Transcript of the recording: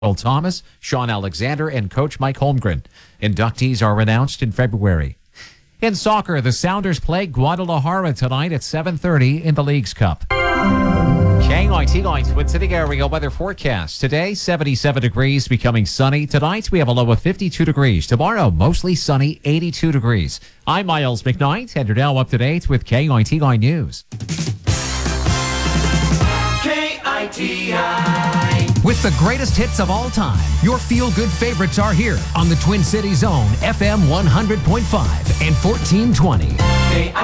Will Thomas, Sean Alexander, and Coach Mike Holmgren. Inductees are announced in February. In soccer, the Sounders play Guadalajara tonight at 7:30 in the Leagues Cup. KITY Twin City area weather forecast. Today, 77 degrees, becoming sunny. Tonight, we have a low of 52 degrees. Tomorrow, mostly sunny, 82 degrees. I'm Miles McKnight, and you're now up to date with KITY News. KITI. With the greatest hits of all time, your feel-good favorites are here on the Twin Cities Zone, FM 100.5 and 1420.